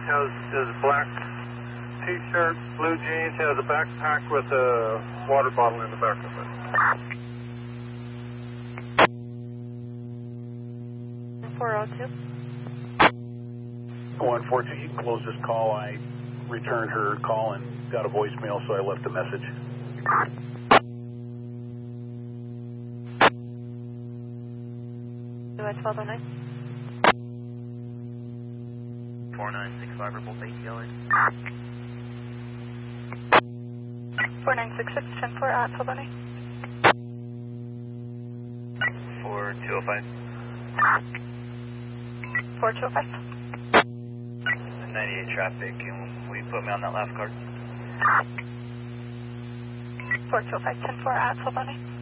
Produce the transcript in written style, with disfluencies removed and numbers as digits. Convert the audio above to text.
has his black t-shirt, blue jeans, has a backpack with a water bottle in the back of it. 402. 142, you can close this call. I returned her call and got a voicemail, so I left a message. Do I 1209? 4965 Rebel ATLA. 4966, 10-4 at 1209. 4205. 4205. 98 traffic, and will you put me on that last card? 4205, 10-4 at 1209.